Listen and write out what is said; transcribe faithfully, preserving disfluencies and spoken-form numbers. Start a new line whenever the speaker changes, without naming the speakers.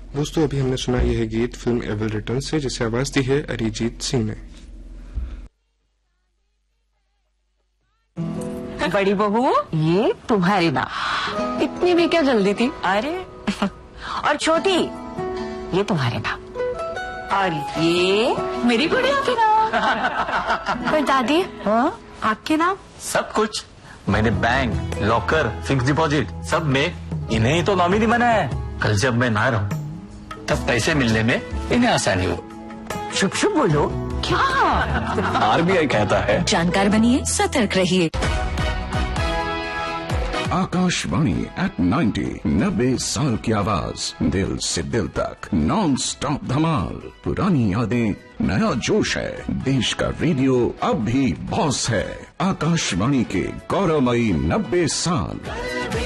दोस्तों अभी हमने सुना यह गीत फिल्म एविल रिटर्न से, जिसे आवाज दी है अरिजीत सिंह ने।
बड़ी बहू, ये तुम्हारी नाम। इतनी भी क्या जल्दी थी? अरे और छोटी, ये तुम्हारे नाम। और ये मेरी गुड़िया के नाम। पर दादी, हाँ आपके नाम?
सब कुछ मैंने बैंक, लॉकर, फिक्स डिपॉजिट सब में इन्हें ही तो नॉमिनी बनाया है। कल जब मैं ना रहूं तब पैसे मिलने में इन्हें आसानी हो।
शुभ शुभ बोलो। क्या?
आरबीआई कहता है
जानकार बनिए, सतर्क रहिए।
आकाशवाणी एट नाइन्टी, नब्बे साल की आवाज, दिल से दिल तक, नॉन स्टॉप धमाल। पुरानी यादें, नया जोश है। देश का रेडियो अब भी बॉस है। आकाशवाणी के गौरवमयी नब्बे साल।